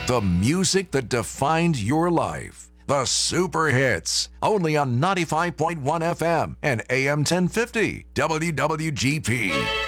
The music that defined your life. The Super Hits. Only on 95.1 FM and AM 1050 WWGP.